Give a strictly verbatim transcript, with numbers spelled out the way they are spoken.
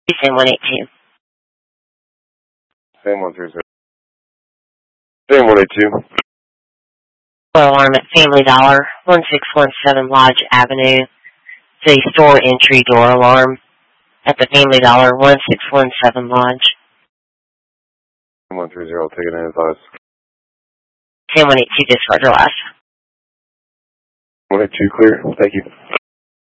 Sam one eight two. Sam one three zero. Sam one eight two. Alarm at Family Dollar, one six one seven Lodge Avenue. It's a store entry door alarm at the Family Dollar, one six one seven Lodge. Sam one three zero, taking in advice. Sam one eight two, discard your last. one eight two, clear. Thank you.